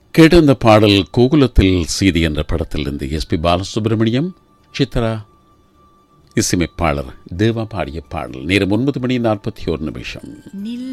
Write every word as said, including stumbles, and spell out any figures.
கேட்ட இந்த பாடல் கோகுலத்தில் சீதி என்ற படத்திலிருந்து எஸ் பி பாலசுப்ரமணியம் சித்ரா இசையமைப்பாளர் தேவா பாடிய பாடல். நேரம் ஒன்பது மணி நாற்பத்தி ஒரு நிமிஷம்.